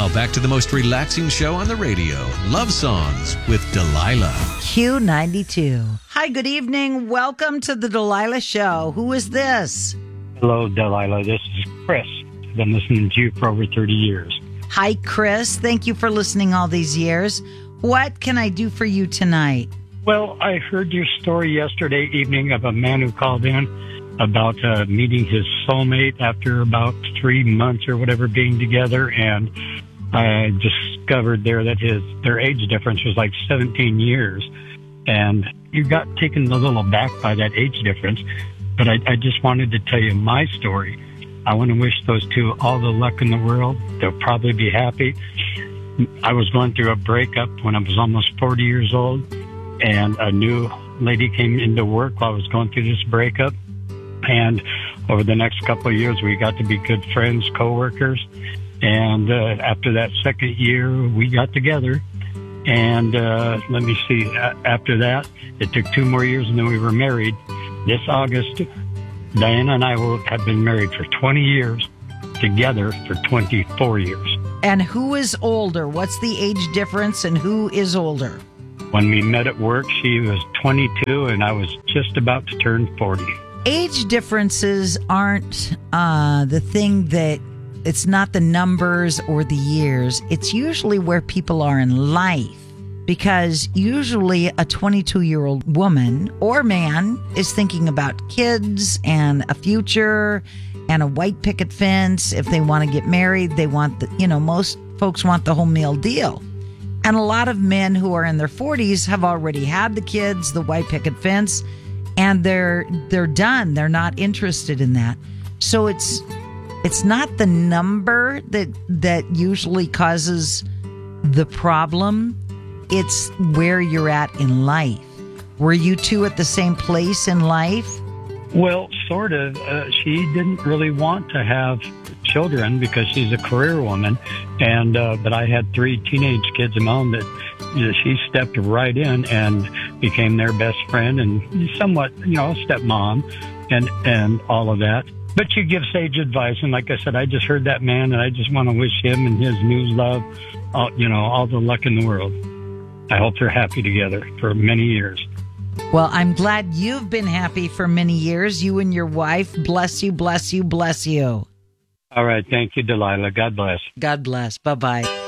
Now, back to the most relaxing show on the radio, Love Songs with Delilah. Q92. Hi, good evening. Welcome to the Delilah Show. Who is this? Hello, Delilah. This is Chris. I've been listening to you for over 30 years. Hi, Chris. Thank you for listening all these years. What can I do for you tonight? Well, I heard your story yesterday evening of a man who called in about meeting his soulmate after about 3 months or whatever being together, and I discovered there that their age difference was like 17 years, and you got taken a little aback by that age difference, but I just wanted to tell you my story. I want to wish those two all the luck in the world. They'll probably be happy. I was going through a breakup when I was almost 40 years old, and a new lady came into work while I was going through this breakup. And over the next couple of years, we got to be good friends, coworkers. And after that second year, we got together. And let me see, after that, it took 2 more years, and then we were married. This August, Diana and I will have been married for 20 years, together for 24 years. And who is older? What's the age difference, and who is older? When we met at work, she was 22, and I was just about to turn 40. Age differences aren't the thing that, it's not the numbers or the years. It's usually where people are in life. Because usually a 22-year-old woman or man is thinking about kids and a future and a white picket fence. If they want to get married, they want most folks want the whole meal deal. And a lot of men who are in their 40s have already had the kids, the white picket fence, and they're done. They're not interested in that. So it's not the number that usually causes the problem. It's where you're at in life. Were you two at the same place in life? Well, sort of. She didn't really want to have children because she's a career woman, and but I had 3 teenage kids of my own that she stepped right in and became their best friend and somewhat, stepmom and all of that. But she gives sage advice, and like I said, I just heard that man, and I just want to wish him and his new love, all the luck in the world. I hope they're happy together for many years. Well, I'm glad you've been happy for many years, you and your wife. Bless you, bless you, bless you. All right. Thank you, Delilah. God bless. God bless. Bye-bye.